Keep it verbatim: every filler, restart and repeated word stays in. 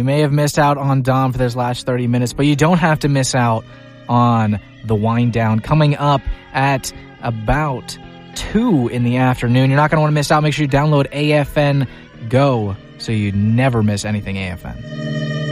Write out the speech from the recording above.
You may have missed out on Dom for this last thirty minutes, but you don't have to miss out on the wind down coming up at about two in the afternoon. You're not going to want to miss out. Make sure you download A F N Go so you never miss anything A F N.